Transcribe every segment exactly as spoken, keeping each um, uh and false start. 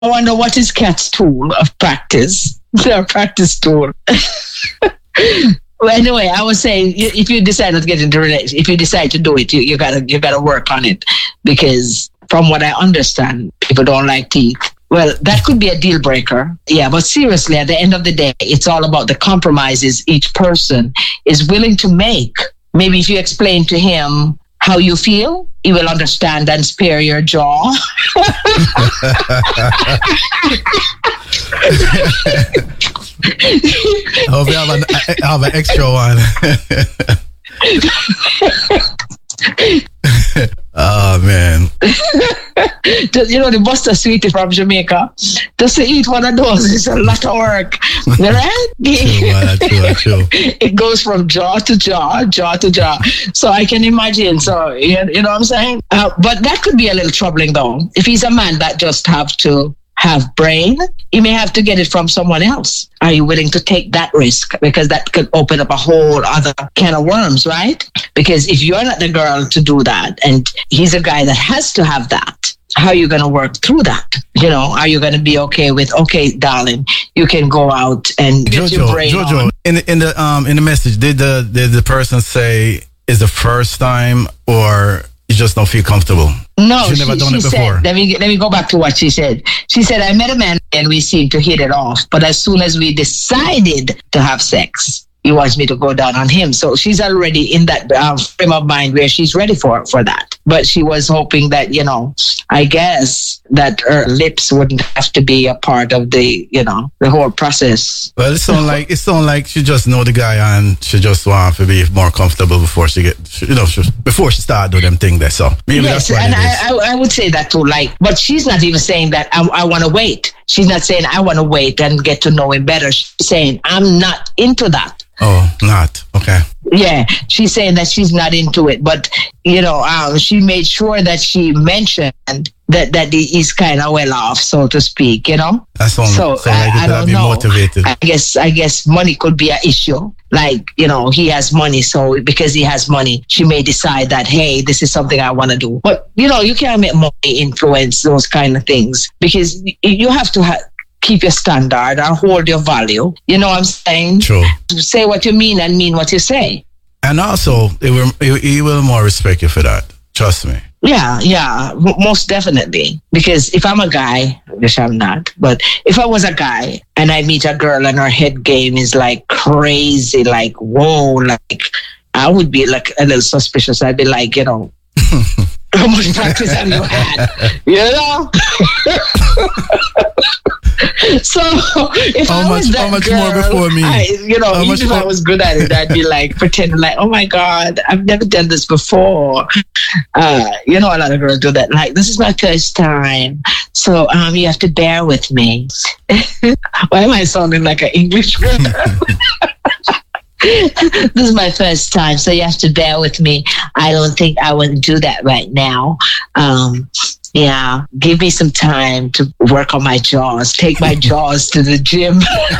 I wonder what is Kat's tool of practice. Their practice tool. Well, anyway, I was saying, if you decide not to get into a relationship, if you decide to do it, you, you gotta you gotta work on it, because from what I understand, people don't like teeth. Well, that could be a deal breaker. Yeah, but seriously, at the end of the day, it's all about the compromises each person is willing to make. Maybe if you explain to him how you feel, he will understand and spare your jaw. I hope you have an, I have an extra one. Oh, man. You know, the Buster Sweetie from Jamaica, just to eat one of those is a lot of work. Right? True, true, true. It goes from jaw to jaw, jaw to jaw. So I can imagine. So, you know what I'm saying? Uh, but that could be a little troubling, though. If he's a man that just have to have brain, you may have to get it from someone else. Are you willing to take that risk? Because that could open up a whole other can of worms, right? Because if you're not the girl to do that, and he's a guy that has to have that, how are you going to work through that? You know, are you going to be okay with, okay, darling, you can go out and get Jojo, your brain Jojo, on. in the, in the um in the message, did the did the person say is the first time, or you just don't feel comfortable? No, You've never she, done she it before. said, let me, let me go back to what she said. She said, I met a man and we seemed to hit it off. But as soon as we decided to have sex, he wants me to go down on him. So she's already in that um, frame of mind where she's ready for, for that. But she was hoping that, you know, I guess that her lips wouldn't have to be a part of the, you know, the whole process. Well, it sounds like it sounds like she just know the guy and she just want to be more comfortable before she get, you know, she, before she start doing them thing there. So maybe yes, that's what and it is. I, I, I would say that too. Like, but she's not even saying that I, I want to wait. She's not saying I want to wait and get to know him better. She's saying I'm not into that. Oh, not okay. Yeah, she's saying that she's not into it, but you know, um, she made sure that she mentioned that that he's kind of well off, so to speak. You know, That's all. so So I, like I you don't be know. motivated. I guess I guess money could be an issue. Like, you know, he has money, so because he has money, she may decide that, hey, this is something I want to do. But you know, you can't make money influence those kind of things, because you have to have. Keep your standard and hold your value. You know what I'm saying? True. Say what you mean and mean what you say. And also, he will, he will more respect you for that. Trust me. Yeah, yeah, m- most definitely. Because if I'm a guy, which I'm not, but if I was a guy and I meet a girl and her head game is like crazy, like, whoa, like, I would be like a little suspicious. I'd be like, you know, how much practice have you had? You know? So if How I much- was that how much girl, more before me? I, you know, How even much if I more- was good at it, I'd be like pretending like, oh my God, I've never done this before. Uh, you know, a lot of girls do that. Like, this is my first time, so um, you have to bear with me. Why am I sounding like an English girl? This is my first time, so you have to bear with me. I don't think I would do that right now. Um, yeah, give me some time to work on my jaws. Take my jaws to the gym.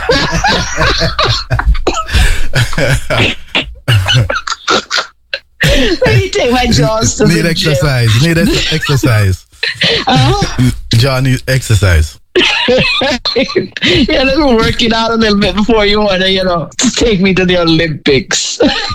Let me take my jaws to Need the exercise. Need ex- exercise. gym. Uh-huh. John needs exercise. Yeah, let me work it out a little bit before you want to, you know, take me to the Olympics.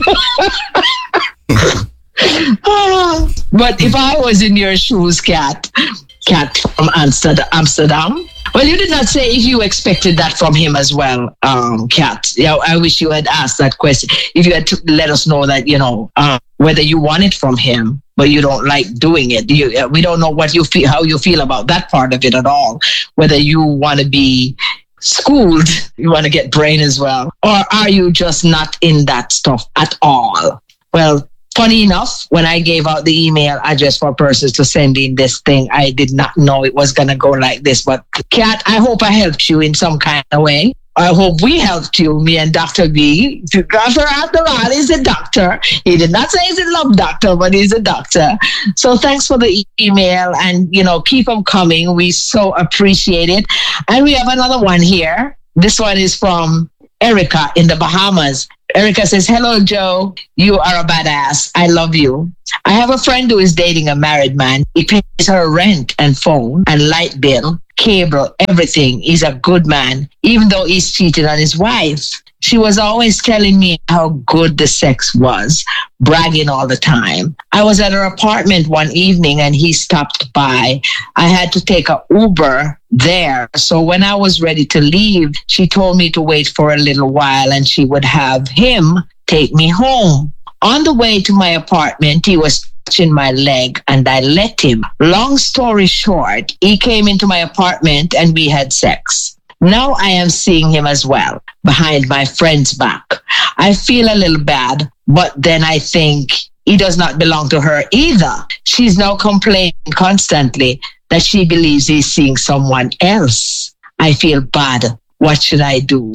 But if I was in your shoes, Kat, Kat from Amsterdam, Amsterdam. Well, you did not say if you expected that from him as well, um, Kat. Yeah, I wish you had asked that question. If you had to let us know that, you know, um, whether you want it from him, but you don't like doing it. You, uh, we don't know what you feel, how you feel about that part of it at all. Whether you want to be schooled, you want to get brain as well, or are you just not in that stuff at all? Well, funny enough, when I gave out the email address for persons to send in this thing, I did not know it was going to go like this. But Kat, I hope I helped you in some kind of way. I hope we helped you, me and Doctor B. Doctor after all, he's a doctor. He did not say he's a love doctor, but he's a doctor. So thanks for the e- email, and, you know, keep them coming. We so appreciate it. And we have another one here. This one is from Erica in the Bahamas. Erica says, hello, Joe. You are a badass. I love you. I have a friend who is dating a married man. He pays her rent and phone and light bill, cable, everything. He's a good man, even though he's cheating on his wife. She was always telling me how good the sex was, bragging all the time. I was at her apartment one evening and he stopped by. I had to take a Uber there. So when I was ready to leave, she told me to wait for a little while and she would have him take me home. On the way to my apartment, he was touching my leg and I let him. Long story short, he came into my apartment and we had sex. Now I am seeing him as well, behind my friend's back. I feel a little bad, but then I think he does not belong to her either. She's now complaining constantly that she believes he's seeing someone else. I feel bad. What should I do?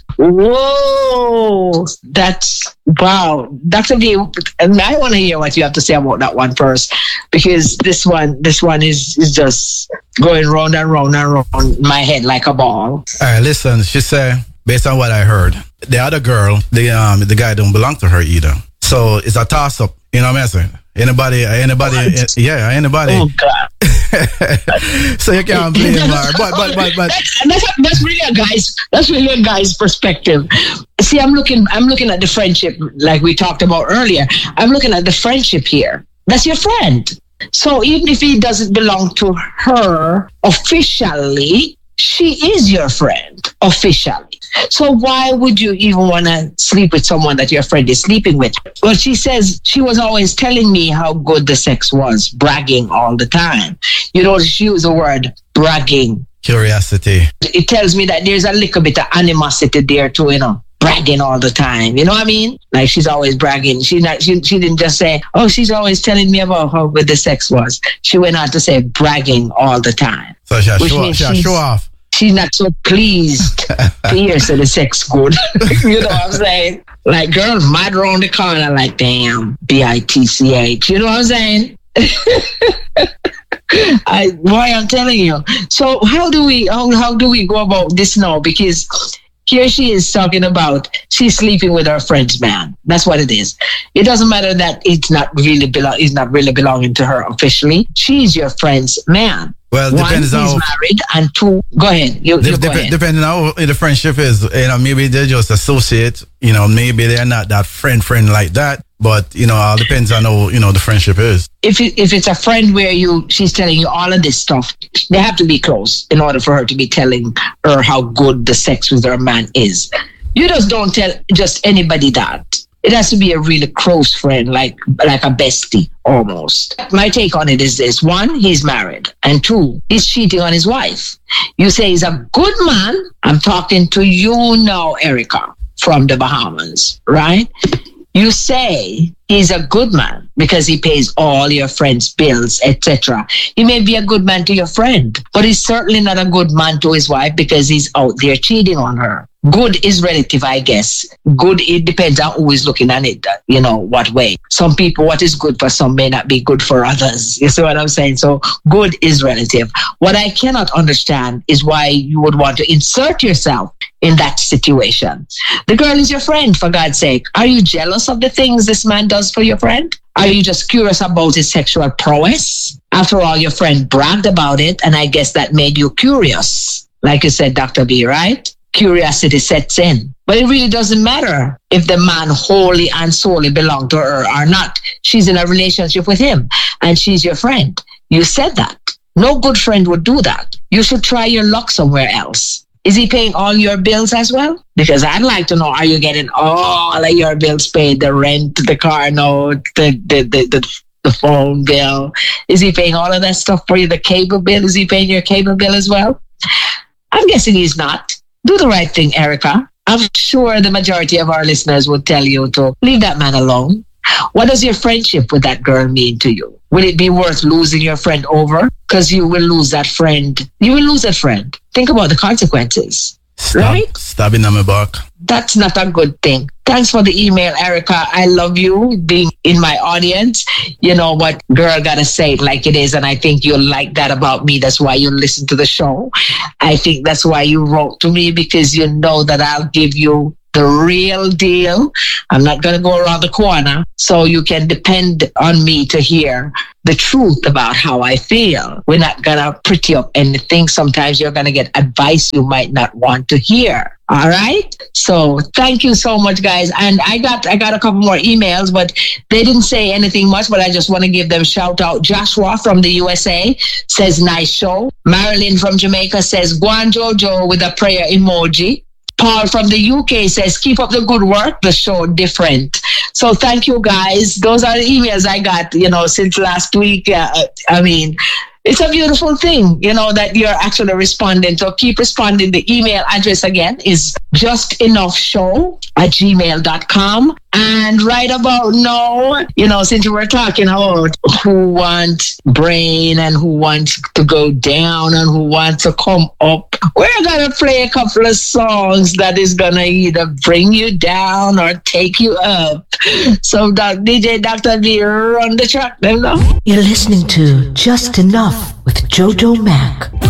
Whoa, that's, wow. Doctor B, I want to hear what you have to say about that one first, because this one, this one is, is just going round and round and round my head like a ball. All right, listen, she said, based on what I heard, the other girl, the um, the guy don't belong to her either. So it's a toss up. You know what I'm saying? Anybody, anybody, what? yeah, anybody. Oh God. So you can't blame her. But, but, but, but. That's, that's, that's really a guy's, that's really a guy's perspective. See, I'm looking, I'm looking at the friendship like we talked about earlier. I'm looking at the friendship here. That's your friend. So even if he doesn't belong to her officially, she is your friend officially. So why would you even want to sleep with someone that your friend is sleeping with? Well, she says she was always telling me how good the sex was, bragging all the time. You know, she used the word bragging. Curiosity. It tells me that there's a little bit of animosity there too, you know, bragging all the time. You know what I mean? Like she's always bragging. She not. She, she didn't just say, oh, she's always telling me about how good the sex was. She went on to say bragging all the time. So she'll show, she'll show off. She's not so pleased to hear so the sex good. You know what I'm saying? Like, girl, mad around the corner, like, damn, B I T C H. You know what I'm saying? I, why I'm telling you. So how do we how, how do we go about this now? Because here she is talking about she's sleeping with her friend's man. That's what it is. It doesn't matter that it's not really belo- it's not really belonging to her officially. She's your friend's man. Well, One, depends he's how married, and two, go ahead. You, you Dep- go ahead. Depending on how the friendship is, you know, maybe they're just associate. You know, maybe they're not that friend friend like that. But you know, all depends on how you know the friendship is. If it, if it's a friend where you she's telling you all of this stuff, they have to be close in order for her to be telling her how good the sex with her man is. You just don't tell just anybody that. It has to be a really close friend, like like a bestie almost. My take on it is this: one, he's married, and two, he's cheating on his wife. You say he's a good man. I'm talking to you now, Erica, from the Bahamas, right? You say he's a good man because he pays all your friends' bills, et cetera. He may be a good man to your friend, but he's certainly not a good man to his wife because he's out there cheating on her. Good is relative, I guess. Good, it depends on who is looking at it, you know, what way. Some people, what is good for some may not be good for others. You see what I'm saying? So good is relative. What I cannot understand is why you would want to insert yourself in that situation. The girl is your friend, for God's sake. Are you jealous of the things this man does for your friend? Are you just curious about his sexual prowess? After all, your friend bragged about it, and I guess that made you curious. Like you said, Doctor B, right? Curiosity sets in. But it really doesn't matter if the man wholly and solely belonged to her or not. She's in a relationship with him, and she's your friend. You said that. No good friend would do that. You should try your luck somewhere else. Is he paying all your bills as well? Because I'd like to know, are you getting all of your bills paid? The rent, the car note, the, the, the, the, the phone bill. Is he paying all of that stuff for you? The cable bill? Is he paying your cable bill as well? I'm guessing he's not. Do the right thing, Erica. I'm sure the majority of our listeners would tell you to leave that man alone. What does your friendship with that girl mean to you? Will it be worth losing your friend over? Because you will lose that friend. You will lose that friend. Think about the consequences. Stab, right? Stabbing on my back. That's not a good thing. Thanks for the email, Erica. I love you being in my audience. You know what, girl, gotta say it like it is. And I think you'll like that about me. That's why you listen to the show. I think that's why you wrote to me, because you know that I'll give you the real deal. I'm not going to go around the corner. So you can depend on me to hear the truth about how I feel. We're not going to pretty up anything. Sometimes you're going to get advice you might not want to hear. All right. So thank you so much, guys. And I got I got a couple more emails, but they didn't say anything much, but I just want to give them a shout out. Joshua from the U S A says, nice show. Marilyn from Jamaica says, Guan Jojo with a prayer emoji. Paul from the U K says, keep up the good work. The show different. So thank you, guys. Those are the emails I got, you know, since last week. Uh, I mean, it's a beautiful thing, you know, that you're actually responding. So keep responding. The email address again is justenoughshow at gmail dot com. And right about now, you know, since we're talking about who wants brain and who wants to go down and who wants to come up, we're going to play a couple of songs that is going to either bring you down or take you up. So Doc, D J Doctor V, run the track, them now. You're listening to Just Enough with Jojo Mac.